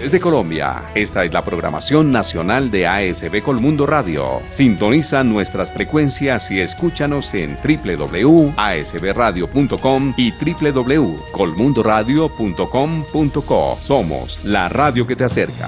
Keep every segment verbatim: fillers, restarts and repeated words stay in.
Desde Colombia, esta es la programación nacional de A S B Colmundo Radio. Sintoniza nuestras frecuencias y escúchanos en doble u doble u doble u punto a s b radio punto com y doble u doble u doble u punto colmundo radio punto com punto co. Somos la radio que te acerca.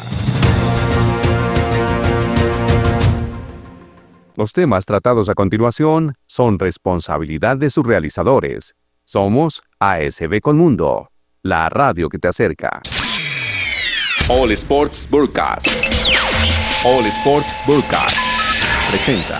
Los temas tratados a continuación son responsabilidad de sus realizadores. Somos A S B Colmundo, la radio que te acerca. All Sports Broadcast. All Sports Broadcast presenta.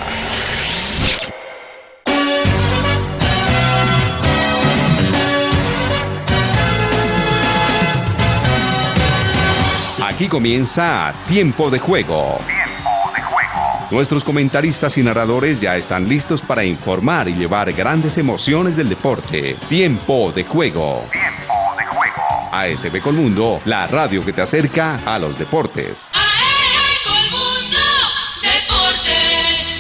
Aquí comienza Tiempo de Juego. Nuestros comentaristas y narradores ya están listos para informar y llevar grandes emociones del deporte. Tiempo de Juego. Tiempo de Juego. A S B Colmundo, la radio que te acerca a los deportes. A S B Colmundo Deportes.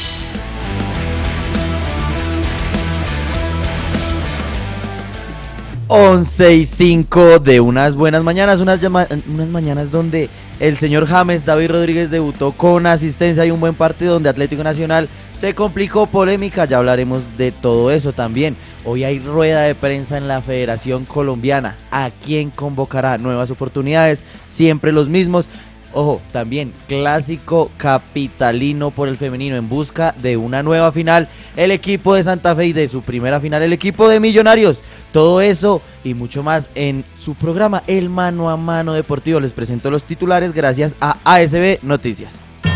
once y cinco de unas buenas mañanas, unas, llama- unas mañanas donde el señor James David Rodríguez debutó con asistencia y un buen partido donde Atlético Nacional se complicó, polémica, ya hablaremos de todo eso también. Hoy hay rueda de prensa en la Federación Colombiana. ¿A quién convocará? Nuevas oportunidades, siempre los mismos. Ojo, también clásico capitalino por el femenino en busca de una nueva final. El equipo de Santa Fe y de su primera final, el equipo de Millonarios. Todo eso y mucho más en su programa El Mano a Mano Deportivo. Les presento los titulares gracias a A S B Noticias.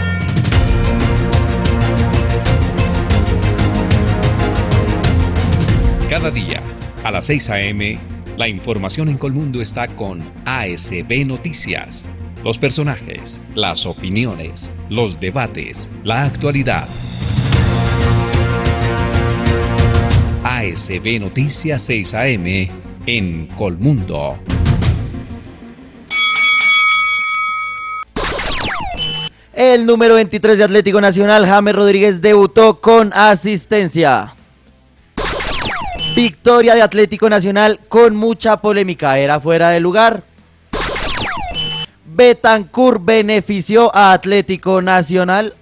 Cada día, a las seis a eme, la información en Colmundo está con A S B Noticias. Los personajes, las opiniones, los debates, la actualidad. A S B Noticias seis a eme en Colmundo. El número veintitrés de Atlético Nacional, James Rodríguez, debutó con asistencia. Victoria de Atlético Nacional con mucha polémica, era fuera de lugar. Betancur benefició a Atlético Nacional.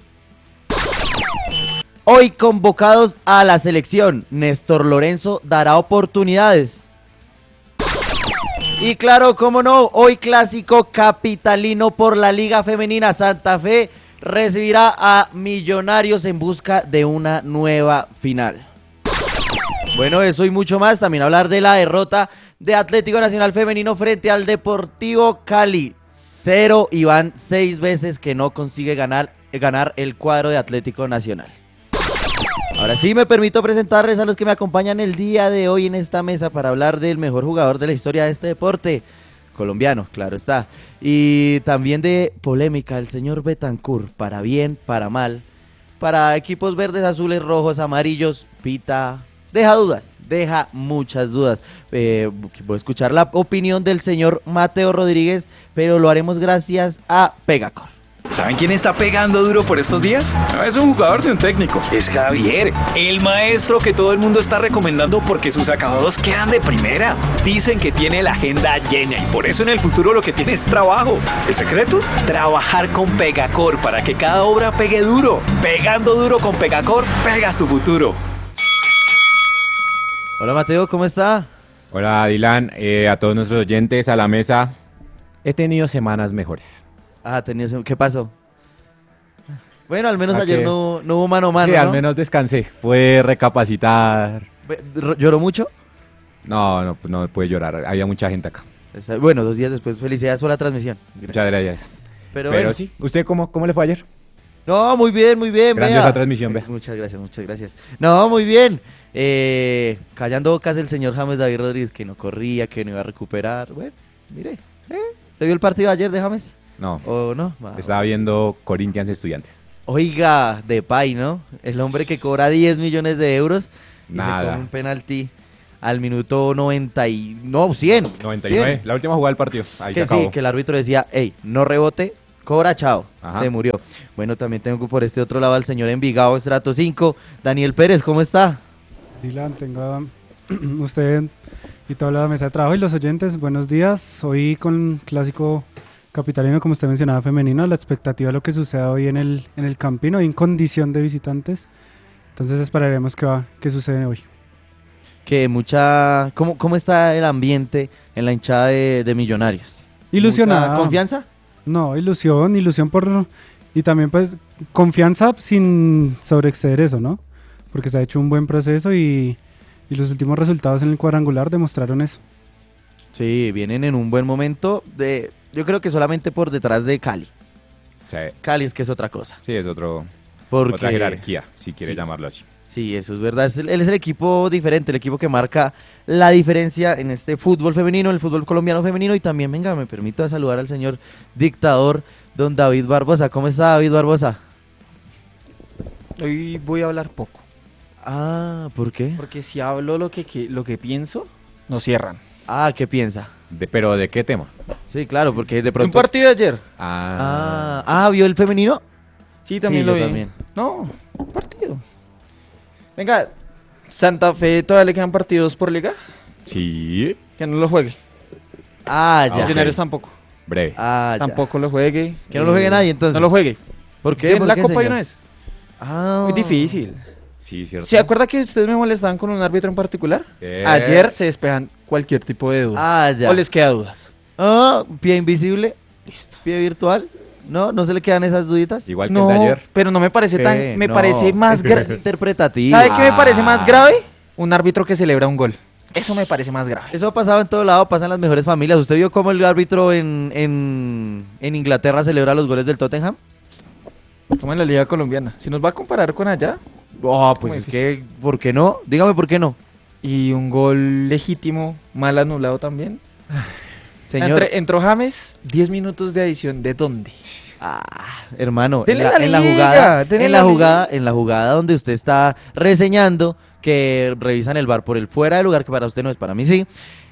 Hoy convocados a la selección, Néstor Lorenzo dará oportunidades. Y claro, cómo no, hoy clásico capitalino por la Liga Femenina. Santa Fe recibirá a Millonarios en busca de una nueva final. Bueno, eso y mucho más, también hablar de la derrota de Atlético Nacional Femenino frente al Deportivo Cali. Cero y van seis veces que no consigue ganar, ganar el cuadro de Atlético Nacional. Ahora sí me permito presentarles a los que me acompañan el día de hoy en esta mesa para hablar del mejor jugador de la historia de este deporte, colombiano, claro está. Y también de polémica, el señor Betancur, para bien, para mal, para equipos verdes, azules, rojos, amarillos, pita, deja dudas, deja muchas dudas. Eh, voy a escuchar la opinión del señor Mateo Rodríguez, pero lo haremos gracias a Pegacor. ¿Saben quién está pegando duro por estos días? No es un jugador de un técnico, es Javier, el maestro que todo el mundo está recomendando porque sus acabados quedan de primera. Dicen que tiene la agenda llena y por eso en el futuro lo que tiene es trabajo. ¿El secreto? Trabajar con Pegacor para que cada obra pegue duro. Pegando duro con Pegacor, pegas tu futuro. Hola Mateo, ¿cómo está? Hola Dylan, eh, a todos nuestros oyentes, a la mesa. He tenido semanas mejores. Ah, tenías, ¿qué pasó? Bueno, al menos ¿A ayer qué? no, no hubo mano a mano, Sí, ¿no? al menos descansé, pude recapacitar. Ve- ¿Lloró mucho? No, no, pues no pude llorar, había mucha gente acá. Está- Bueno, dos días después, felicidades por la transmisión. Muchas gracias. Pero, Pero bueno. sí, ¿usted cómo, cómo le fue ayer? No, muy bien, muy bien, Grandiosa vea. transmisión, vea. Muchas gracias, muchas gracias. No, muy bien. Eh, callando bocas el señor James David Rodríguez, que no corría, que no iba a recuperar. Bueno, mire, ¿eh? ¿Te vio el partido ayer de James? No, ¿O no? Ah, estaba viendo Corinthians Estudiantes. Oiga, Depay, ¿no? El hombre que cobra diez millones de euros y Nada. se come un penalti al minuto noventa y... No, cien. noventa y nueve, cien. la última jugada del partido. Ahí Que se acabó. sí, que el árbitro decía, hey, no rebote, cobra, chao. Ajá. Se murió. Bueno, también tengo por este otro lado al señor Envigado, estrato cinco. Daniel Pérez, ¿cómo está? Dylan, tenga usted y toda la mesa de trabajo y los oyentes, buenos días. Hoy con clásico capitalino, como usted mencionaba, femenino, la expectativa de lo que suceda hoy en el, en el Campino, en condición de visitantes. Entonces esperaremos que va, que sucede hoy. Que mucha... ¿Cómo, cómo está el ambiente en la hinchada de, de Millonarios? Ilusionada. ¿Mucha confianza? No, ilusión, ilusión por... Y también pues confianza sin sobreexceder eso, ¿no? Porque se ha hecho un buen proceso y, y los últimos resultados en el cuadrangular demostraron eso. Sí, vienen en un buen momento. De, yo creo que solamente por detrás de Cali. Sí, Cali es que es otra cosa. sí, es otro, Porque, otra jerarquía, si quiere sí. llamarlo así. Sí, eso es verdad. Es el- él es el equipo diferente, el equipo que marca la diferencia en este fútbol femenino, en el fútbol colombiano femenino. Y también, venga, me permito saludar al señor dictador, don David Barbosa. ¿Cómo está, David Barbosa? Hoy voy a hablar poco, Ah, ¿por qué? porque si hablo lo que, que- lo que pienso, nos cierran. Ah, ¿qué piensa? De, ¿Pero de qué tema? Sí, claro, porque de Un pronto... partido de ayer. Ah, ah, ¿vio el femenino? Sí, también Sí, lo yo vi. también. No, un partido. Venga, Santa Fe todavía le quedan partidos por liga. Sí, Que no lo juegue. Ah, Ah, ya. ok. Millonarios tampoco. breve. Ah, ya. Tampoco lo juegue. Que no lo juegue nadie, entonces. No lo juegue. ¿Por qué? En ¿Por la qué, Copa de señor? una vez. Ah. Muy difícil. Sí, cierto. ¿Se acuerda que ustedes me molestaban con un árbitro en particular? ¿Qué? Ayer se despejan cualquier tipo de dudas. Ah, ya. O les queda dudas. Ah, pie invisible, Listo. pie virtual. ¿No? ¿No se le quedan esas duditas? Igual que No, el de ayer. pero no me parece ¿Qué? tan... Me No, parece más es que eso es grave. interpretativo. ¿Sabe qué me parece Ah. más grave? Un árbitro que celebra un gol. Eso me parece más grave. Eso ha pasado en todo lado, pasa en las mejores familias. ¿Usted vio cómo el árbitro en, en, en Inglaterra celebra los goles del Tottenham? Como en la Liga Colombiana. Si nos va a comparar con allá, Oh, pues Muy es que, ¿por qué no? Dígame por qué no. y un gol legítimo, mal anulado también. Señor. Entre- entró James, diez minutos de adición. ¿De dónde? Ah, hermano, en Dele la, la en la liga, jugada, dele en la la liga. jugada, en la jugada donde usted está reseñando que revisan el VAR por el fuera de lugar, que para usted no es, para mí sí,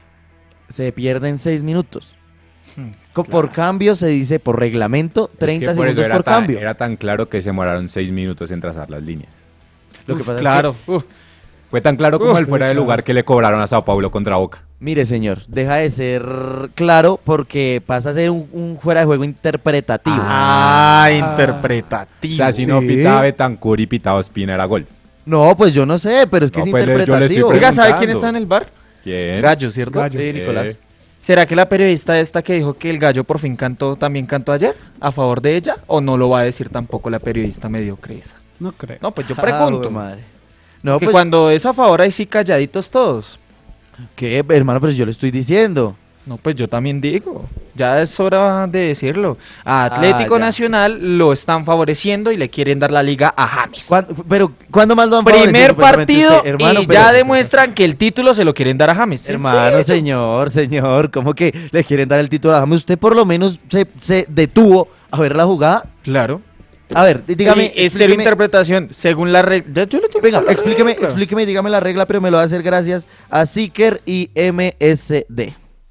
se pierden seis minutos. Hmm, Co- Por cambio se dice, por reglamento, Es treinta que por eso segundos era por tan, cambio. Era tan claro que se demoraron seis minutos en trazar las líneas. Lo que Uf, pasa claro. es Uf, Fue tan claro como Uf, el fuera de claro. lugar que le cobraron a Sao Paulo contra Boca. que, mire señor, deja de ser claro porque pasa a ser un, un fuera de juego interpretativo. Ah, interpretativo. O sea, si no Sí. pitaba Betancur y pitaba Ospina era gol. No, pues yo no sé, pero es que No, es pues, le- yo le estoy interpretativo. Oiga, ¿sabe quién preguntando. está en el bar? ¿Quién? Gallo, ¿cierto? Gallo. Sí, Nicolás. Eh, ¿Será que la periodista esta que dijo que el gallo por fin cantó, también cantó ayer? ¿A favor de ella? ¿O no lo va a decir tampoco la periodista mediocre esa? No creo. No, pues yo Ah, pregunto. jue madre. No, que pues, cuando es a favor, ahí sí calladitos todos. ¿qué, hermano? Pero yo le estoy diciendo. No, pues yo también digo. Ya es hora de decirlo. A Atlético Ah, ya. Nacional lo están favoreciendo y le quieren dar la liga a James. ¿Cuándo- pero, ¿cuándo más lo han Primer favorecido? Supuestamente partido usted, hermano, y pero- ya demuestran que el título se lo quieren dar a James. Hermano, Sencillo. señor, señor, ¿cómo que le quieren dar el título a James? Usted por lo menos se, se detuvo a ver la jugada. Claro. A ver, dí- dígame. Y es cero explíqueme- interpretación según la regla. Yo le tengo Venga, la explíqueme, regla. explíqueme, dígame la regla, pero me lo va a hacer gracias a Seeker y M S D.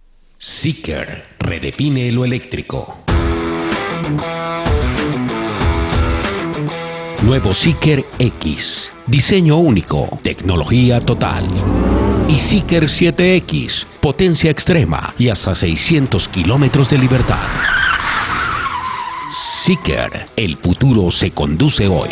Seeker redefine lo eléctrico. Nuevo Seeker X. Diseño único, tecnología total. Y Seeker siete X, potencia extrema y hasta seiscientos kilómetros de libertad. Seeker, el futuro se conduce hoy.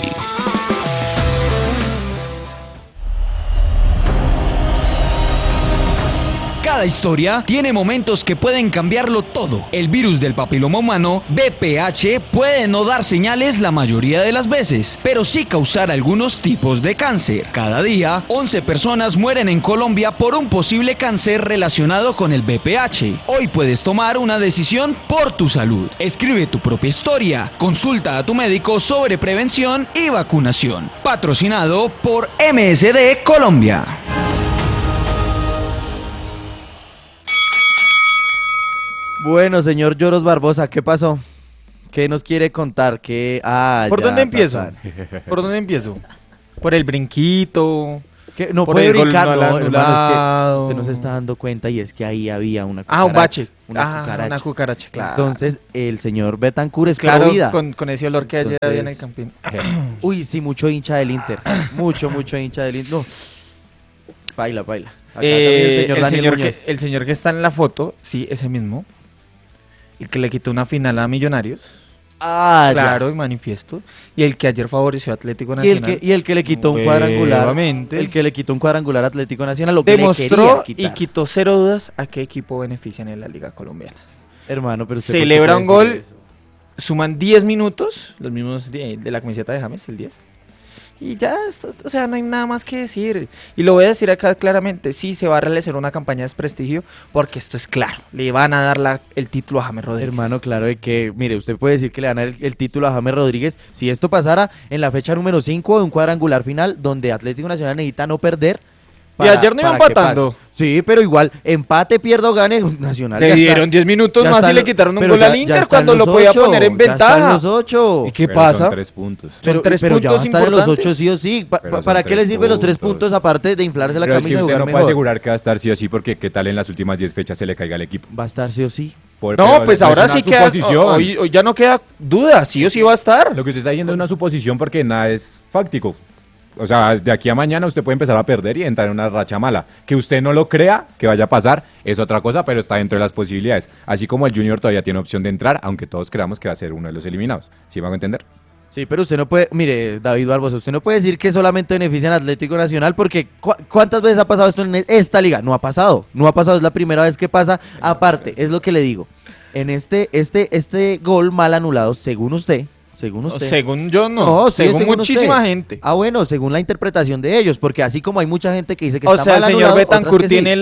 Cada historia tiene momentos que pueden cambiarlo todo. El virus del papiloma humano, V P H, puede no dar señales la mayoría de las veces, pero sí causar algunos tipos de cáncer. Cada día, once personas mueren en Colombia por un posible cáncer relacionado con el V P H. Hoy puedes tomar una decisión por tu salud. Escribe tu propia historia. Consulta a tu médico sobre prevención y vacunación. Patrocinado por M S D Colombia. Bueno, señor Lloros Barbosa, ¿qué pasó? ¿Qué nos quiere contar? ¿Qué... Ah, ¿Por ya, dónde empiezo? Tatán. ¿Por dónde empiezo? Por el brinquito. ¿Qué? No Por puede el gol brincar, no no, al hermano, es que anulado. usted no se está dando cuenta y es que ahí había una Ah, un cucaracha, bache. Una ah, cucaracha. una cucaracha, claro. Entonces, el señor Betancourt es claro, pro vida. con, con ese olor que ayer había en el Entonces- campín. Uy, sí, mucho hincha del Inter. mucho, mucho hincha del Inter. No. Baila, baila. Acá Eh, también el señor el, Daniel señor Muñoz. que, el señor que está en la foto, sí, ese mismo. El que le quitó una final a Millonarios. Ah, Claro, y manifiesto. Y el que ayer favoreció a Atlético Y Nacional. el, que, y el que le quitó un cuadrangular. Nuevamente. El que le quitó un cuadrangular a Atlético Nacional. Lo que le Demostró quería y quitar. quitó cero dudas a qué equipo benefician en la Liga Colombiana. Hermano, pero usted ¿por qué Celebra puede un gol, decir eso? suman diez minutos, los mismos de, de la camiseta de James, el diez. Y ya, esto- o sea, no hay nada más que decir. Y lo voy a decir acá claramente, sí se va a realizar una campaña de desprestigio, porque esto es claro, le van a dar la- el título a James Rodríguez. Hermano, claro de que, mire, usted puede decir que le van a dar el, el título a James Rodríguez si esto pasara en la fecha número cinco de un cuadrangular final donde Atlético Nacional necesita no perder. Y ayer no iba para que empatando. pase. Sí, pero igual, empate, pierda o gane, Nacional. Le ya está- dieron diez minutos ya más está y en le lo- quitaron un pero gol ya- al ya Inter está cuando en lo los podía ocho, poner en ya está ventaja. en los ocho. ¿Y qué Pero pasa? Son tres puntos. Pero, tres pero ya va a puntos estar en los importantes. ocho sí o sí. Pa- Pero pa- son ¿Para qué tres le sirven los tres puntos. puntos aparte de inflarse la Pero es camisa que y usted jugar no mejor? puede asegurar que va a estar sí o sí, porque qué tal en las últimas diez fechas se le caiga al equipo. Va a estar sí o sí. Por- No, pero pues no es ahora una sí queda, suposición. hoy, hoy ya no queda duda, sí o sí va a estar. Lo que usted está diciendo es una suposición porque nada es fáctico. O sea, de aquí a mañana usted puede empezar a perder y entrar en una racha mala. Que usted no lo crea que vaya a pasar es otra cosa, pero está dentro de las posibilidades. Así como el Junior todavía tiene opción de entrar, aunque todos creamos que va a ser uno de los eliminados. ¿Sí me hago entender? Sí, pero usted no puede, mire, David Barbosa, usted no puede decir que solamente benefician a Atlético Nacional porque ¿cu- ¿cuántas veces ha pasado esto en esta liga? No ha pasado, no ha pasado, es la primera vez que pasa. Aparte, es lo que le digo, en este, este, este gol mal anulado, según usted, según usted. Según yo no, No, sí, según, según muchísima usted. gente. Ah, bueno, según la interpretación de ellos, porque así como hay mucha gente que dice que O está sea, el mal señor anulado, otras Betancourt que sí. tiene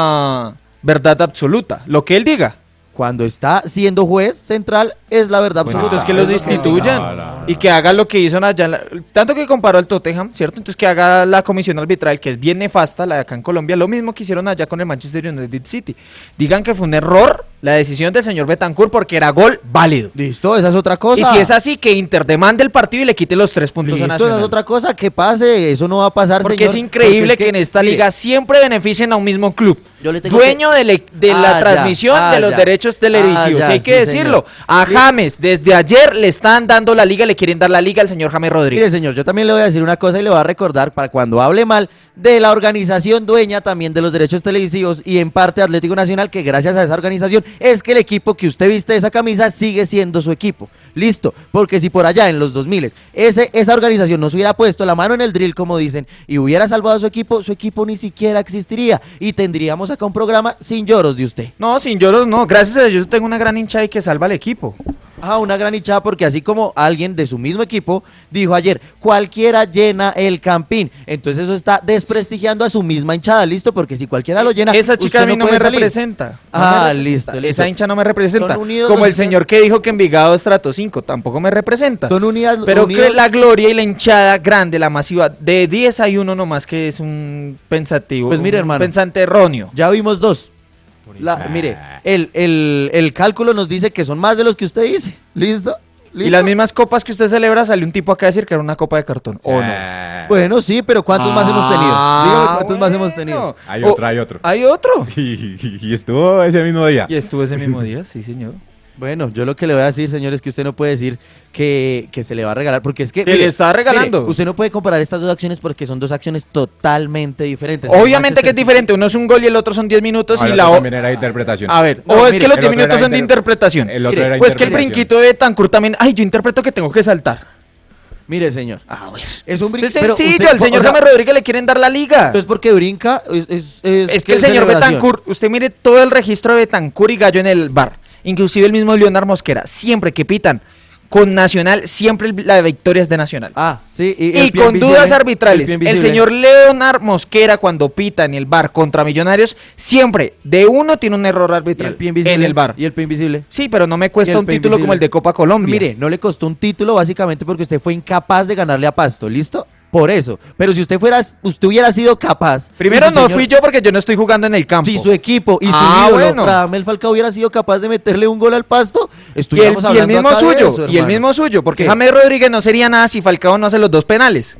la verdad absoluta, lo que él diga. Cuando está siendo juez central es la verdad Bueno, absoluta. entonces que lo Es lo destituyan no, no, no, y que haga lo que hizo allá, en la- tanto que comparó al Tottenham, ¿cierto? Entonces que haga la comisión arbitral, que es bien nefasta, la de acá en Colombia, lo mismo que hicieron allá con el Manchester United City. Digan que fue un error la decisión del señor Betancourt porque era gol válido. Listo, esa es otra cosa. Y si es así, que Inter demande el partido y le quite los tres puntos Listo, a esa Nacional. es otra cosa, que pase, eso no va a pasar, Porque señor, es increíble porque que, es en esta mire, liga siempre beneficien a un mismo club. Yo le tengo Dueño que- de, le- de Ah, la ya, transmisión ah, de los ya. derechos televisivos. Ah, ya, hay que sí, decirlo. señor. A Sí. James, desde ayer le están dando la liga, le quieren dar la liga al señor James Rodríguez. Mire, señor, yo también le voy a decir una cosa y le voy a recordar para cuando hable mal de la organización dueña también de los derechos televisivos y en parte Atlético Nacional, que gracias a esa organización es que el equipo que usted viste esa camisa sigue siendo su equipo. Listo, porque si por allá en los dos mil ese, esa organización no se hubiera puesto la mano en el drill, como dicen, y hubiera salvado a su equipo, su equipo ni siquiera existiría y tendríamos acá un programa sin lloros de usted. No, sin lloros no. Gracias a Dios yo tengo una gran hinchada y que salva al equipo. Ah, una gran hinchada porque así como alguien de su mismo equipo dijo ayer, cualquiera llena el Campín. Entonces eso está desprestigiando a su misma hinchada, ¿listo? Porque si cualquiera lo llena, Esa chica usted a mí no, puede me salir. representa. No Ah, me representa. listo, listo. Esa hincha no me representa. Son unidos Como los el hinchas- señor que dijo que Envigado es trato cinco, tampoco me representa. Son unidas, Pero unidos- que la gloria y la hinchada grande, la masiva, de diez hay uno nomás que es un pensativo, Pues mire, un hermano. pensante erróneo. Ya vimos dos. La- mire, el, el, el cálculo nos dice que son más de los que usted dice. ¿Listo? ¿Listo? Y las mismas copas que usted celebra, salió un tipo acá a decir que era una copa de cartón. ¿O no? Bueno, sí, pero ¿cuántos más hemos tenido? Ah, Dígame cuántos más bueno. hemos tenido. Hay O- otro, hay otro. Hay otro. Y, y estuvo ese mismo día. Y estuvo ese mismo día, sí, señor. Bueno, yo lo que le voy a decir, señor, es que usted no puede decir que, que se le va a regalar, porque es que... Se le está regalando. mire, usted no puede comparar estas dos acciones porque son dos acciones totalmente diferentes. Obviamente que es Manchester City- diferente, uno es un gol y el otro son diez minutos Ahora y la o- también era interpretación. A ver, No, o es mire, que los el diez otro minutos era son de inter- interpretación. El otro Mire, era O es que el interpretación. brinquito de Betancourt también, ay, yo interpreto que tengo que saltar. Mire, señor. A ver. Es un brinco. Es sencillo, al señor James Rodríguez le quieren dar la liga. Entonces, porque brinca, es, es, es, Es que el señor celebración. Betancourt, usted mire todo el registro de Betancourt y Gallo en el bar, inclusive el mismo Leonard Mosquera, siempre que pitan con Nacional, siempre el- la victoria es de Nacional. Ah, sí. Y, Y el pie con invisible, dudas arbitrales, pie el, invisible. señor Leonard Mosquera cuando pita en el bar contra Millonarios, siempre de uno tiene un error Y arbitral el pie invisible. en el bar. Y el pie invisible. Sí, pero no me Y cuesta el un pie título como invisible. el de Copa Colombia. Mire, no le costó un título básicamente porque usted fue incapaz de ganarle a Pasto, ¿listo? Por eso. Pero si usted fuera, usted hubiera sido capaz. Primero y su no señor- fui yo porque yo no estoy jugando en el campo. Si su equipo y su Ah, ídolo, bueno. Radamel Falcao, hubiera sido capaz de meterle un gol al Pasto, y el, estuviéramos y el hablando mismo acá de suyo, eso, y el hermano. mismo suyo, porque ¿Qué? James Rodríguez no sería nada si Falcao no hace los dos penales.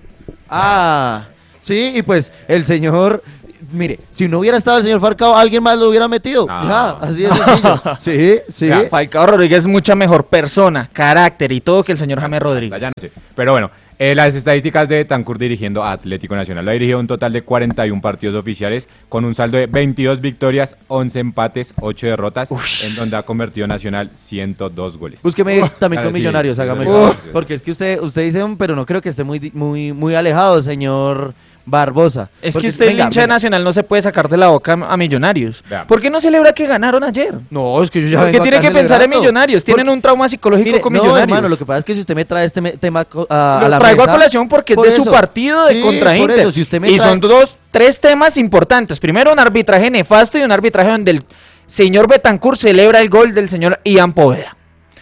Ah, sí, y pues el señor, mire, si no hubiera estado el señor Falcao, alguien más lo hubiera metido. No. Ya, así de sencillo. Sí, sí. Ya, Falcao Rodríguez es mucha mejor persona, carácter y todo que el señor James Rodríguez. Hasta allá no sé. Pero bueno, Eh, las estadísticas de Betancur dirigiendo a Atlético Nacional. Lo ha dirigido un total de cuarenta y uno partidos oficiales con un saldo de veintidós victorias, once empates, ocho derrotas, Ush. en donde ha convertido Nacional ciento dos goles. Búsqueme también Claro, con sí, Millonarios, sí, hágame sí, el sí, favor. sí. Porque es que usted usted dice, "Mm, pero no creo que esté muy di- muy muy alejado, señor Barbosa". Es Porque, que usted, el venga, hincha de venga. Nacional, no se puede sacar de la boca a Millonarios. Vea. ¿Por qué no celebra que ganaron ayer? No, es que yo ya Porque vengo tiene acá que pensar en celebrando. Millonarios. Tienen Porque- un trauma psicológico Mire, con no, Millonarios. hermano, lo que pasa es que si usted me trae este me- tema co- a, Lo a la traigo mesa, a colación porque es por de su eso. partido de Sí, contra por Inter. eso, si usted me y trae- son dos, tres temas importantes. Primero, un arbitraje nefasto y un arbitraje donde el señor Betancur celebra el gol del señor Ian Poveda.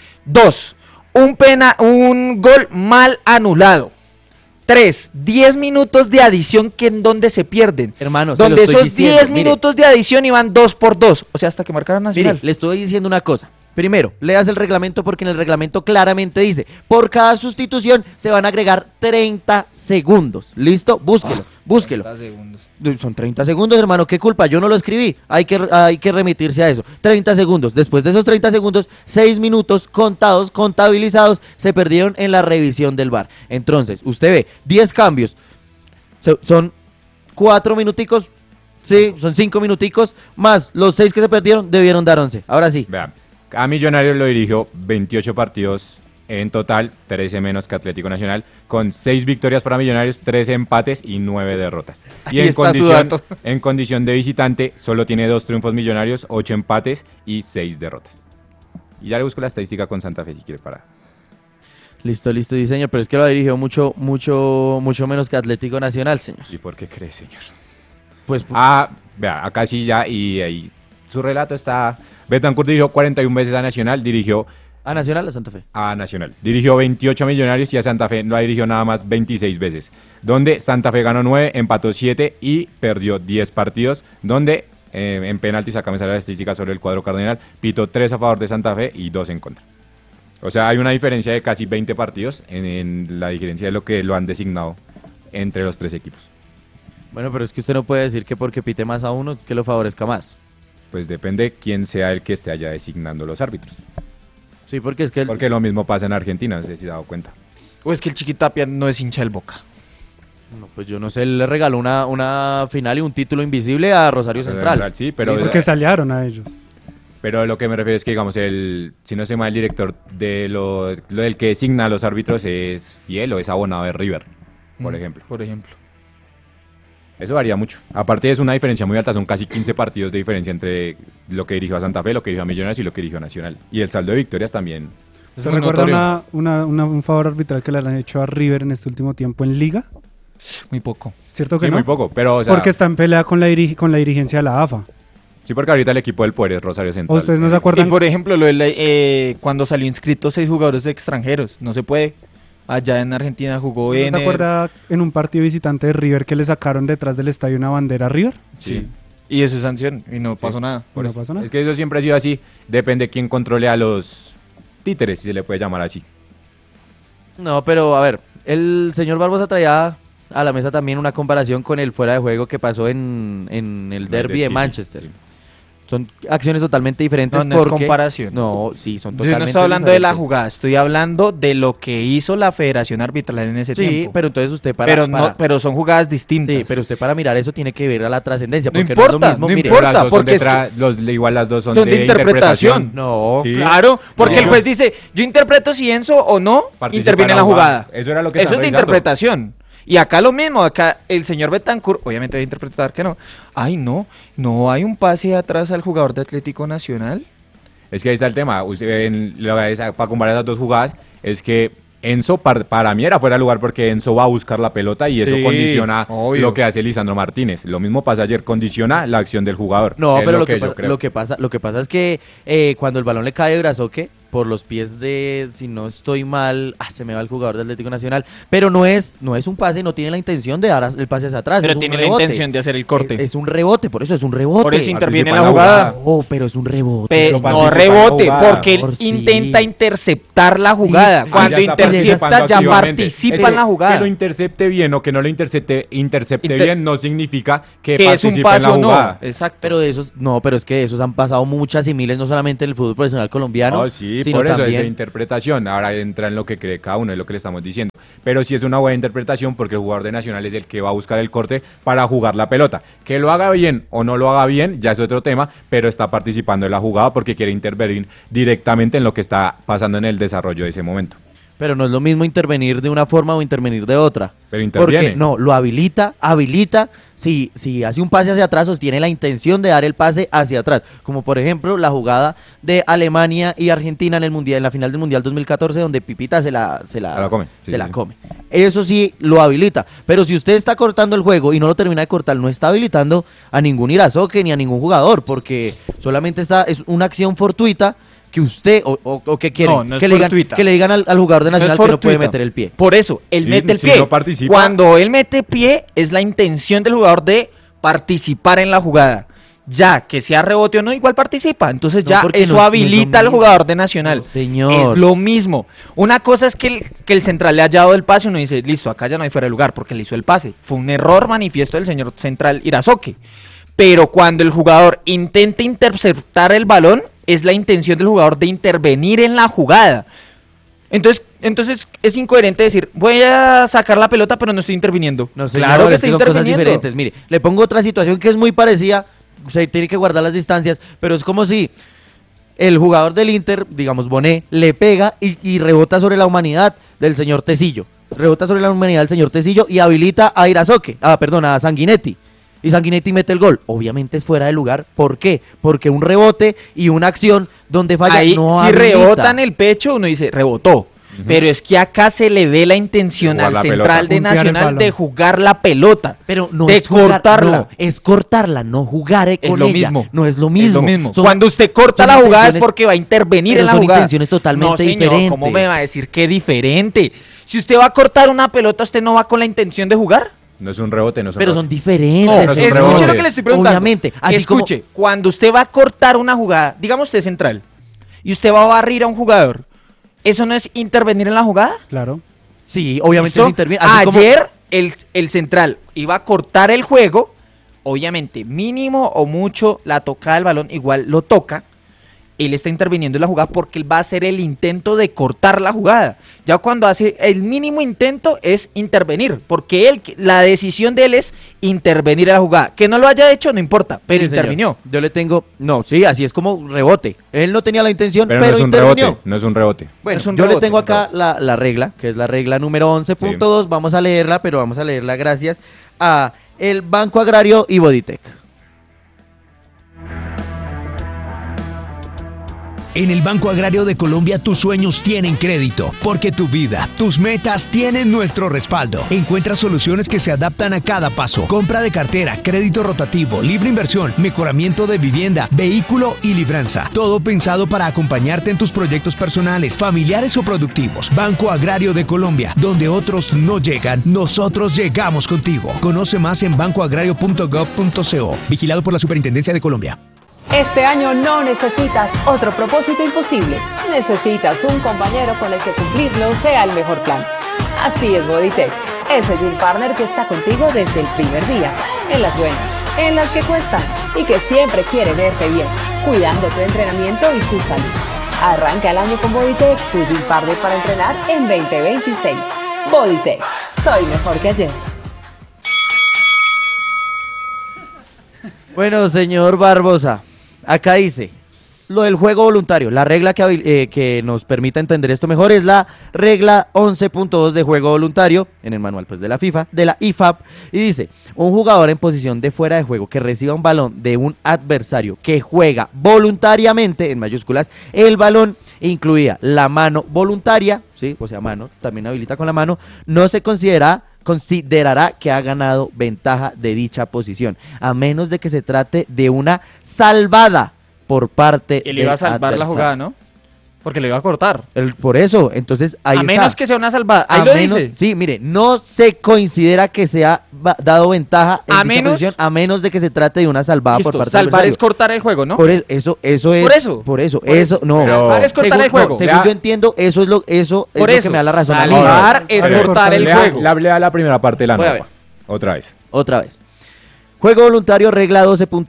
Dos, un pena, un gol mal anulado. Tres, diez minutos de adición que en donde se pierden. Hermano, se lo donde estoy esos diciendo, diez mire. minutos de adición iban dos por dos. O sea, hasta que marcaron Nacional. Mire, le estoy diciendo una cosa. Primero, leas el reglamento porque en el reglamento claramente dice, por cada sustitución se van a agregar treinta segundos. ¿Listo? Búsquelo, búsquelo. Son treinta segundos, hermano, ¿qué culpa? Yo no lo escribí, hay que, hay que remitirse a eso. treinta segundos. Después de esos treinta segundos, seis minutos contados, contabilizados, se perdieron en la revisión del V A R. Entonces, usted ve, diez cambios, so- son cuatro minuticos, sí, son cinco minuticos, más los seis que se perdieron, debieron dar once. Ahora sí. Vean, a Millonarios lo dirigió veintiocho partidos en total, trece menos que Atlético Nacional, con seis victorias para Millonarios, trece empates y nueve derrotas. Y Ahí en está su condición, dato. en condición de visitante, solo tiene dos triunfos Millonarios, ocho empates y seis derrotas. Y ya le busco la estadística con Santa Fe si quiere parar. Listo, listo, sí, señor, pero es que lo dirigió mucho, mucho, mucho menos que Atlético Nacional, señor. ¿Y por qué cree, señor? Pues, Ah, vea, acá sí ya, y ahí su relato está... Betancur dirigió cuarenta y una veces a Nacional, dirigió ¿a Nacional o Santa Fe? a Nacional. Dirigió veintiocho a Millonarios y a Santa Fe lo ha dirigido nada más veintiséis veces. Donde Santa Fe ganó nueve, empató siete y perdió diez partidos. Donde eh, en penaltis, acá me sale la estadística sobre el cuadro cardenal, pitó tres a favor de Santa Fe y dos en contra. O sea, hay una diferencia de casi veinte partidos en, en la diferencia de lo que lo han designado entre los tres equipos. Bueno, pero es que usted no puede decir que porque pite más a uno, que lo favorezca más. Pues depende quién sea el que esté allá designando los árbitros. Sí, porque es que... el- Porque lo mismo pasa en Argentina, no sé si se ha dado cuenta. O es que el Chiquitapia no es hincha del Boca. No, pues yo no sé, él le regaló una, una final y un título invisible a Rosario Central. Sí, pero, Porque salieron a ellos. pero lo que me refiero es que, digamos, el, si no se llama el director de lo, lo del que designa a los árbitros es fiel o es abonado de River, por Mm, ejemplo. Por ejemplo. Eso varía mucho. Aparte es una diferencia muy alta, son casi quince partidos de diferencia entre lo que dirigió a Santa Fe, lo que dirigió a Millonarios y lo que dirigió a Nacional. Y el saldo de victorias también. Es ¿Se muy recuerda notorio. una, una- una- un favor arbitral que le han hecho a River en este último tiempo en Liga? Muy poco. ¿Cierto que Sí, no? muy poco, pero o sea, Porque está en pelea con la, diri- con la dirigencia de la A F A. sí, porque ahorita el equipo del poder es Rosario Central. ¿O ustedes no se Y acuerdan? por ejemplo, lo de la- eh, cuando salió inscrito seis jugadores extranjeros. No se puede. Allá en Argentina jugó ¿No en... se acuerda en un partido visitante de River que le sacaron detrás del estadio una bandera a River? Sí. Sí. Y eso es sanción. Y no pasó nada. Por No eso. pasa nada. Es que eso siempre ha sido así. Depende quién controle a los títeres, si se le puede llamar así. No, pero a ver, el señor Barbosa traía a la mesa también una comparación con el fuera de juego que pasó en, en el derby de Sí, Manchester. sí. Son acciones totalmente diferentes. No, no es porque... comparación. No, sí, son Yo totalmente no estoy hablando de la diferentes. jugada, estoy hablando de lo que hizo la Federación Arbitral en ese Sí, tiempo. pero entonces usted para... pero, para- no, pero son jugadas distintas. Sí, pero usted para mirar eso tiene que ver a la trascendencia. No Porque importa, no es lo mismo, no mire, importa. Las dos son porque es detra- los, igual las dos son, son de de, interpretación. No, Sí. Claro, porque No. el juez dice, yo interpreto si Enzo o no Participa interviene en la jugada. Eso era lo que Eso es estaban de revisando. interpretación. Y acá lo mismo, acá el señor Betancur, obviamente debe interpretar que no. Ay, no, no hay un pase atrás al jugador de Atlético Nacional. Es que ahí está el tema. Usted, en, lo que es- para comparar las dos jugadas, es que Enzo par- para mí era fuera de lugar porque Enzo va a buscar la pelota y eso Sí, condiciona obvio. lo que hace Lisandro Martínez. Lo mismo pasa ayer, condiciona la acción del jugador. No, Es pero lo que, yo pasa, creo. lo, que pasa, lo que pasa es que eh, cuando el balón le cae de brazoque, por los pies de, si no estoy mal, ah, se me va el jugador del Atlético Nacional, pero no es, no es un pase, no tiene la intención de dar as- el pase hacia atrás. Pero es un tiene la rebote. intención de hacer el corte. Es, es un rebote, por eso es un rebote. Por eso interviene en la Participa en la jugada. Oh, pero es un rebote. Pe- Pero no participa en la rebote, jugada. porque él Por sí. intenta interceptar la jugada. Sí, Cuando Ah, ya está intercepta participando ya activamente. participa Es que- en la jugada. Que lo intercepte bien o que no lo intercepte, intercepte Inter- bien no significa que, que es un participe pase en o la no. jugada. Exacto. Pero de esos, no, pero es que de esos han pasado muchas y miles, no solamente en el fútbol profesional colombiano, Oh, sí, Sí, sino por eso también... es de interpretación. Ahora entra en lo que cree cada uno, es lo que le estamos diciendo. Pero sí es una buena interpretación porque el jugador de Nacional es el que va a buscar el corte para jugar la pelota. Que lo haga bien o no lo haga bien, ya es otro tema, pero está participando en la jugada porque quiere intervenir directamente en lo que está pasando en el desarrollo de ese momento. Pero no es lo mismo intervenir de una forma o intervenir de otra. Pero interviene. Porque no, lo habilita, habilita, si, si hace un pase hacia atrás, sostiene la intención de dar el pase hacia atrás. Como por ejemplo la jugada de Alemania y Argentina en el mundial, en la final del Mundial dos mil catorce, donde Pipita se la, se la, Se la come, sí, se sí, la sí. come. Eso sí lo habilita. Pero si usted está cortando el juego y no lo termina de cortar, no está habilitando a ningún Irazoque ni a ningún jugador, porque solamente está, es una acción fortuita que usted, o, o, o que quieren, No, no es que, le digan, fortuita. que le digan al, al jugador de No es Nacional que no puede fortuita. meter el pie. Por eso, él Sí, mete el si pie. no participa- Cuando él mete pie, es la intención del jugador de participar en la jugada. Ya, que sea rebote o no, igual participa. Entonces No, ya porque eso no- no es lo habilita al mismo. jugador de Nacional. No, señor. Es lo mismo. Una cosa es que el, que el central le haya dado el pase y uno dice, listo, acá ya no hay fuera de lugar porque le hizo el pase. Fue un error manifiesto del señor central Irazoque. Pero cuando el jugador intenta interceptar el balón, es la intención del jugador de intervenir en la jugada. Entonces, entonces es incoherente decir, voy a sacar la pelota pero no estoy interviniendo. No, señor, claro que es estoy son cosas interviniendo. diferentes. Mire, le pongo otra situación que es muy parecida, se tiene que guardar las distancias, pero es como si el jugador del Inter, digamos Bonet, le pega y, y rebota sobre la humanidad del señor Tecillo. Rebota sobre la humanidad del señor Tecillo y habilita a Irazoque, ah, perdón, a Sanguinetti. Y Sanguinetti mete el gol. Obviamente es fuera de lugar. ¿Por qué? Porque un rebote y una acción donde falla Ahí, no si habilita. rebota en el pecho, uno dice, rebotó. Pero es que acá se le ve la intención De jugar al la central pelota. de Puntear el Nacional balón. de jugar la pelota. Pero no de es jugar- cortarla. no, es cortarla, no jugar eh, Es con lo ella. mismo. No es lo mismo. Es lo mismo. Son- Cuando usted corta son la jugada es intenciones- porque va a intervenir pero en la son jugada. intenciones totalmente no, señor, diferentes. ¿cómo me va a decir que diferente? Si usted va a cortar una pelota, ¿usted no va con la intención de jugar? No es un rebote, no es un Pero rebote. son diferentes. No, no es un escuche rebote. lo que le estoy preguntando. Obviamente, así Escuche, cuando usted va a cortar una jugada, digamos usted es central, y usted va a barrir a un jugador, ¿eso no es intervenir en la jugada? Claro. Sí, obviamente ¿Listo? se interviene. así como- Ayer el, el central iba a cortar el juego, obviamente mínimo o mucho la tocada del balón, igual lo toca, él está interviniendo en la jugada porque él va a hacer el intento de cortar la jugada. Ya cuando hace el mínimo intento es intervenir, porque él, la decisión de él es intervenir en la jugada. Que no lo haya hecho no importa, pero Sí, señor. intervinió. Yo le tengo. No, sí, así es como rebote. Él no tenía la intención, Pero pero, no es un intervinió. rebote, no es un rebote. Bueno, Es un yo rebote, le tengo un acá la, la regla, que es la regla número once punto dos. Vamos a leerla, pero vamos a leerla gracias a el Banco Agrario y Bodytech. En el Banco Agrario de Colombia tus sueños tienen crédito, porque tu vida, tus metas tienen nuestro respaldo. Encuentra soluciones que se adaptan a cada paso. Compra de cartera, crédito rotativo, libre inversión, mejoramiento de vivienda, vehículo y libranza. Todo pensado para acompañarte en tus proyectos personales, familiares o productivos. Banco Agrario de Colombia, donde otros no llegan, nosotros llegamos contigo. Conoce más en banco agrario punto gov punto co. Vigilado por la Superintendencia de Colombia. Este año no necesitas otro propósito imposible. Necesitas un compañero con el que cumplirlo sea el mejor plan. Así es Bodytech, ese Gym Partner que está contigo desde el primer día, en las buenas, en las que cuestan y que siempre quiere verte bien, cuidando tu entrenamiento y tu salud. Arranca el año con Bodytech, tu Gym Partner para entrenar en veinte veintiséis. Bodytech, soy mejor que ayer. Bueno, señor Barbosa, acá dice, lo del juego voluntario, la regla que, habil- eh, que nos permita entender esto mejor es la regla once punto dos de juego voluntario, en el manual pues de la FIFA, de la I F A B, y dice, un jugador en posición de fuera de juego que reciba un balón de un adversario que juega voluntariamente, en mayúsculas, el balón incluida la mano voluntaria, sí, o sea, mano, también habilita con la mano, no se considera considerará que ha ganado ventaja de dicha posición, a menos de que se trate de una salvada por parte Él iba a del salvar la adversario. jugada, ¿no? Porque le iba a cortar. El- por eso, entonces ahí a está. menos que sea una salvada. Ahí A lo menos- dice. Sí, mire, no se considera que se ha va- dado ventaja en A dicha menos- posición, a menos de que se trate de una salvada Listo, por parte salvar del es cortar el juego, ¿no? Por eso, eso, eso es. Por eso. Por eso, Por eso, no. Pero- Salvar es cortar según, el juego. no, según Ya. yo entiendo, eso es lo, eso es Por lo eso, que me da la razón. a mí. salvar es A ver, cortar el lea- juego. La, lea la primera parte de la Voy a norma. Otra vez. Otra vez. Juego voluntario, regla doce punto dos.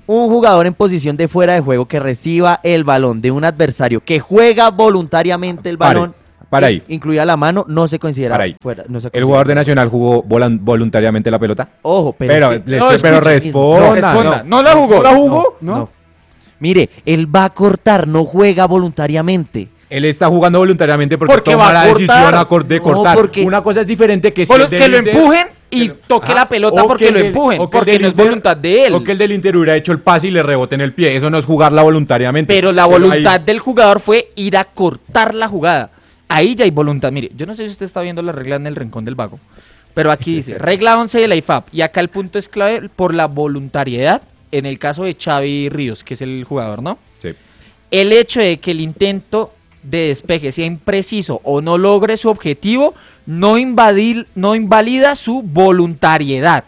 Un jugador en posición de fuera de juego que reciba el balón de un adversario que juega voluntariamente el Pare, balón, para ahí. incluida la mano, no se considera Para ahí. fuera. No se ¿El considera jugador de fuera. Nacional jugó volan- voluntariamente la pelota? Ojo, pero, Pero, es que- le no, estoy- pero escuche, responda. no, responda. No la jugó. ¿No la jugó? no, ¿No? no. Mire, él va a cortar, no juega voluntariamente. Él está jugando voluntariamente porque, Porque toma va a la decisión cortar. a cor- de No, cortar. porque- Una cosa es diferente que si Vol- el del que lo Inter- empujen y que- toque Ajá. la pelota O porque que el lo del- empujen, o que el porque del no es Inter- voluntad de él. O que el del Inter hubiera hecho el pase y le rebote en el pie. Eso no es jugarla voluntariamente. Pero la ahí- voluntad del jugador fue ir a cortar la jugada. Ahí ya hay voluntad. Mire, yo no sé si usted está viendo la regla en el rincón del vago, pero aquí dice, regla once de la I F A B. Y acá el punto es clave por la voluntariedad, en el caso de Xavi Ríos, que es el jugador, ¿no? Sí. El hecho de que el intento de despeje sea impreciso o no logre su objetivo, no, invadir, no invalida su voluntariedad.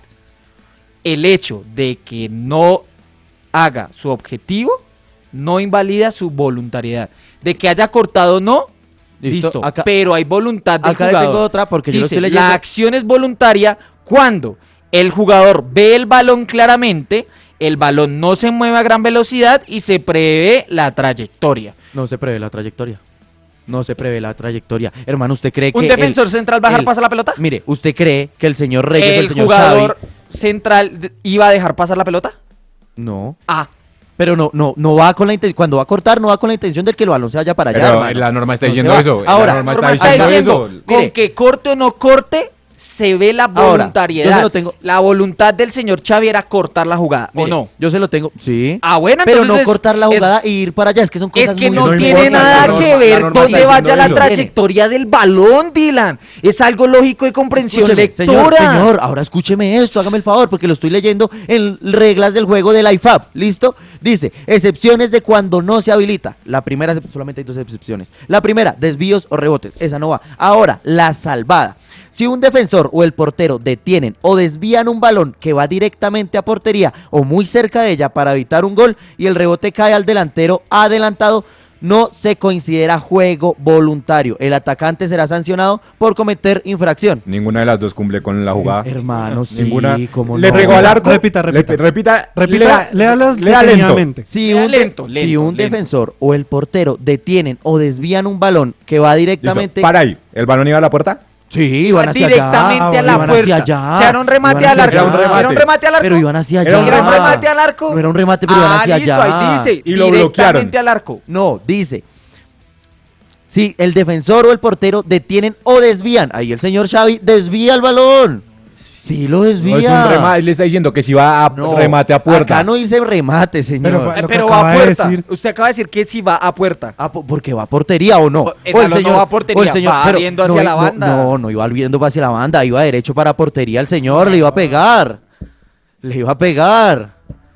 El hecho de que no haga su objetivo, no invalida su voluntariedad. De que haya cortado no, Listo, listo, acá- pero hay voluntad del Acá le jugador. tengo otra porque yo lo Dice, estoy leyendo. la acción es voluntaria cuando el jugador ve el balón claramente, el balón no se mueve a gran velocidad y se prevé la trayectoria. No se prevé la trayectoria. No se prevé la trayectoria. Hermano, ¿usted cree que ¿Un el- defensor central va a dejar el- pasar la pelota? Mire, ¿usted cree que el señor Reyes, el, ¿El señor jugador Xavi, central de- iba a dejar pasar la pelota? no? Ah, Pero no, no, no va con la intención, cuando va a cortar, no va con la intención de que el balón se vaya para allá, Pero hermano. la norma está No se diciendo va. eso. Ahora, la norma está norma está diciendo diciendo, eso. con Mire. que corte o no corte, se ve la Ahora, voluntariedad. yo se lo tengo- La voluntad del señor Xavi era cortar la jugada, ¿o Mire, no? Yo se lo tengo, sí. Ah, bueno, pero entonces no es- cortar la es- jugada e ir para allá, es que son cosas Es que muy no, no tiene importa, nada la norma- que la ver norma dónde está vaya diciendo la eso. trayectoria del balón, Dylan. Es algo lógico de comprensión Escúcheme, lectora. señor, señor, ahora escúcheme esto, hágame el favor, porque lo estoy leyendo en reglas del juego de la I F A B, ¿listo? Dice, excepciones de cuando no se habilita. La primera, solamente hay dos excepciones. La primera, desvíos o rebotes, esa no va. Ahora, la salvada. Si un defensor o el portero detienen o desvían un balón que va directamente a portería o muy cerca de ella para evitar un gol y el rebote cae al delantero adelantado, no se considera juego voluntario. El atacante será sancionado por cometer infracción. Ninguna de las dos cumple con la jugada. Hermano, sí, Ninguna. cómo Le no. pegó al arco. Repita, repita. Le- repita. Repita, lea- léalos lea lento. detenidamente. Si Lea un, de- lento, si lento, un lento. defensor o el portero detienen o desvían un balón que va Listo, directamente... para ahí. ¿El balón iba a la puerta? Sí, iban hacia directamente allá. a la iban puerta. hacia allá. O sea, era un remate iban al hacia arco. Era un allá. remate. Era un remate al arco. Pero iban hacia allá. Era un Era un remate al arco. No era un remate, pero iban ah, hacia listo, allá. ahí dice. Y lo directamente bloquearon. al arco. No, dice. Si el defensor o el portero detienen o desvían. Ahí el señor Xavi desvía el balón. Sí, lo desvía. No es un remate. Él le está diciendo que si va a No, remate a puerta. Acá no dice remate, señor. Pero fue- Eh, Lo que pero va acaba a de puerta. decir. Usted acaba de decir que sí va a puerta. Ah, po- porque va a portería o no. O- el O balón no va a portería, va viendo hacia no, la no, banda. No, no iba viendo hacia la banda, iba derecho para portería el señor, le iba a pegar. Le iba a pegar.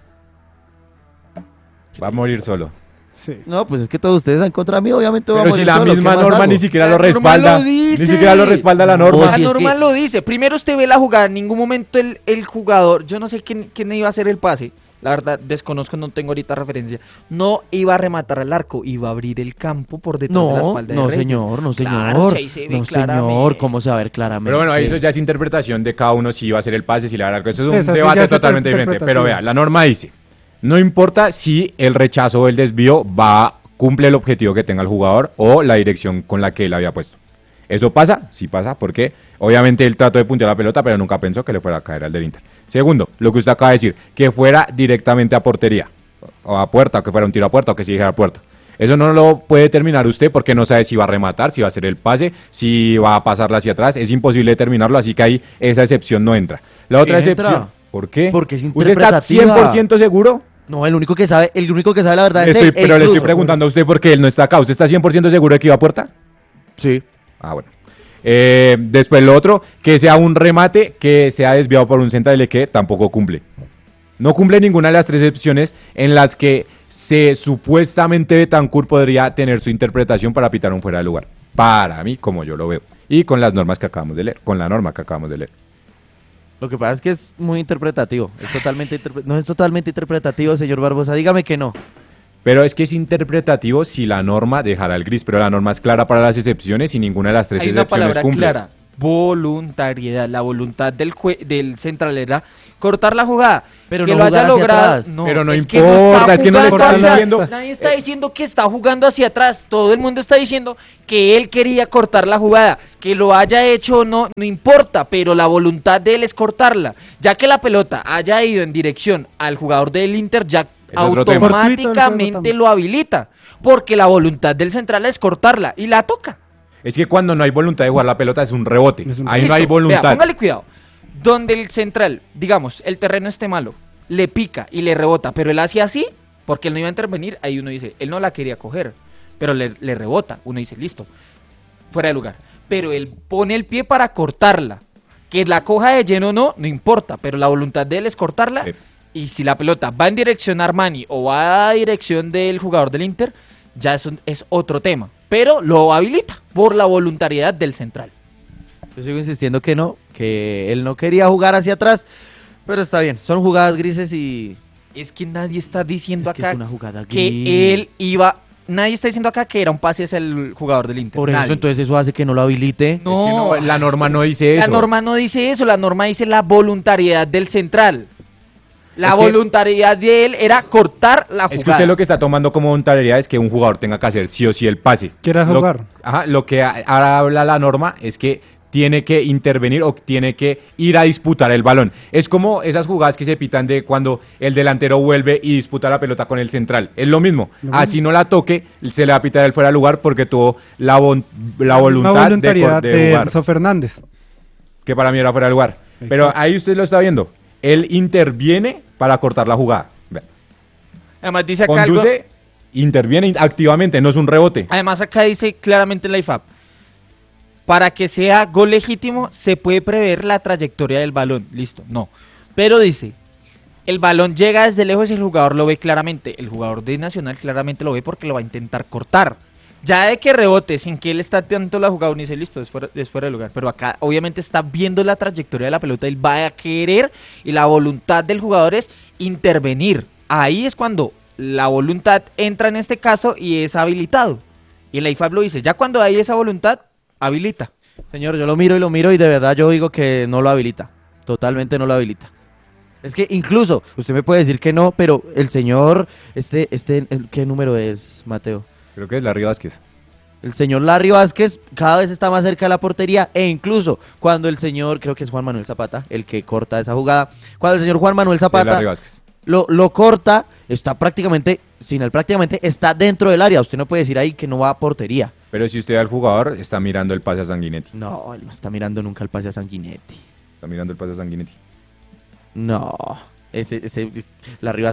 Va a morir solo. Sí. No, pues es que todos ustedes en contra mí, obviamente va a Pero morir si la solo, ¿qué misma más norma hago? ni siquiera La lo norma respalda. lo Ni dice. siquiera lo respalda la norma. No, La si es norma que- lo dice. Primero usted ve la jugada. En ningún momento el, el jugador, yo no sé quién, quién iba a hacer el pase. La verdad, desconozco, no tengo ahorita referencia. No iba a rematar al arco, iba a abrir el campo por detrás de la No, espalda de no Reyes. señor, no señor. Claro, si ahí se ve no claramente. señor, ¿cómo se va a ver claramente? Pero bueno, ahí eso ya es interpretación de cada uno si va a hacer el pase, si le va a dar algo. Eso es Sí, un eso sí debate ya es totalmente diferente. Pero interpretativo. vea, la norma dice, no importa si el rechazo o el desvío va, cumple el objetivo que tenga el jugador o la dirección con la que él había puesto. ¿Eso pasa? Sí pasa, porque obviamente él trató de puntear la pelota, pero nunca pensó que le fuera a caer al del Inter. Segundo, lo que usted acaba de decir, que fuera directamente a portería, o a puerta, o que fuera un tiro a puerta, o que se dijera a puerta. Eso no lo puede determinar usted porque no sabe si va a rematar, si va a hacer el pase, si va a pasarla hacia atrás. Es imposible determinarlo, así que ahí esa excepción no entra. La otra Sí entra. excepción, ¿por qué? Porque es ¿Usted está cien interpretativa. por ciento seguro? No, el único que sabe, el único que sabe la verdad Le es estoy- el, el pero le estoy Cruz. preguntando a usted porque él no está acá. ¿Usted está cien por ciento seguro de que iba a puerta? Sí. Ah, bueno. Eh, después lo otro, que sea un remate que sea desviado por un central que tampoco cumple. No cumple ninguna de las tres excepciones en las que se supuestamente Betancourt podría tener su interpretación para pitar un fuera de lugar. Para mí, como yo lo veo. Y con las normas que acabamos de leer. Con la norma que acabamos de leer. Lo que pasa es que es muy interpretativo. Es totalmente interpre- no es totalmente interpretativo, señor Barbosa. Dígame que no. Pero es que es interpretativo si la norma dejara el gris. Pero la norma es clara para las excepciones y ninguna de las tres Hay una excepciones palabra cumple. clara. voluntariedad. La voluntad del, jue- del central era cortar la jugada. Pero que no lo haya jugar hacia logrado. atrás. Pero no es importa, que es que no le jugando están hacia- diciendo- Nadie está diciendo que está jugando hacia atrás. Todo el mundo está diciendo que él quería cortar la jugada. Que lo haya hecho o no, no importa. Pero la voluntad de él es cortarla. Ya que la pelota haya ido en dirección al jugador del Inter, ya Es otro tema. automáticamente lo habilita. Porque la voluntad del central es cortarla y la toca. Es que cuando no hay voluntad de jugar la pelota es un rebote. Es un Ahí Listo, no hay voluntad. Vea, póngale cuidado. Donde el central, digamos, el terreno esté malo, le pica y le rebota, pero él hace así, porque él no iba a intervenir, ahí uno dice, él no la quería coger, pero le, le rebota. Uno dice, listo, fuera de lugar. Pero él pone el pie para cortarla. Que la coja de lleno o no, no importa, pero la voluntad de él es cortarla. Sí. Y si la pelota va en dirección a Armani o va a dirección del jugador del Inter, ya eso es otro tema. Pero lo habilita por la voluntariedad del central. Yo sigo insistiendo que no, que él no quería jugar hacia atrás, pero está bien, son jugadas grises y... Es que nadie está diciendo Es que acá es una jugada que gris. él iba... Nadie está diciendo acá que era un pase hacia el jugador del Inter. Por eso Nadie. entonces eso hace que no lo habilite. No, Es que no, la norma no dice La eso. norma no dice eso, la norma dice la voluntariedad del central. La Es que- voluntariedad de él era cortar la jugada. Es que usted lo que está tomando como voluntariedad es que un jugador tenga que hacer sí o sí el pase. Quiera Lo- jugar. Ajá, lo que a- ahora habla la norma es que tiene que intervenir o tiene que ir a disputar el balón. Es como esas jugadas que se pitan de cuando el delantero vuelve y disputa la pelota con el central. Es lo mismo. Lo Así no la toque, se le va a pitar el fuera de lugar porque tuvo la, von- la voluntad Una de, voluntariedad cor- de de jugar. Enzo Fernández. Que para mí era fuera de lugar. Pero Exacto. ahí usted lo está viendo. Él interviene para cortar la jugada. Vea. Además dice acá algo- Conduce, interviene activamente, no es un rebote. Además acá dice claramente en la I F A B, para que sea gol legítimo se puede prever la trayectoria del balón. Listo, no. Pero dice, el balón llega desde lejos y el jugador lo ve claramente. El jugador de Nacional claramente lo ve porque lo va a intentar cortar. Ya de que rebote sin que él está atento a la jugada, uno dice, listo, es fuera, es fuera de lugar. Pero acá obviamente está viendo la trayectoria de la pelota, él va a querer y la voluntad del jugador es intervenir. Ahí es cuando la voluntad entra en este caso y es habilitado. Y la I F A B lo dice, ya cuando hay esa voluntad, habilita. Señor, yo lo miro y lo miro y de verdad yo digo que no lo habilita. Totalmente no lo habilita. Es que incluso, usted me puede decir que no, pero el señor, este, este, el- ¿qué número es, Mateo? Creo que es Larry Vázquez. El señor Larry Vázquez cada vez está más cerca de la portería e incluso cuando el señor, creo que es Juan Manuel Zapata, el que corta esa jugada, cuando el señor Juan Manuel Sí, Zapata Larry Vázquez. lo, lo corta, está prácticamente, sin él prácticamente, está dentro del área. Usted no puede decir ahí que no va a portería. Pero si usted ve al jugador, está mirando el pase a Sanguinetti. No, él no está mirando nunca el pase a Sanguinetti. Está mirando el pase a Sanguinetti. No, ese, ese, Larry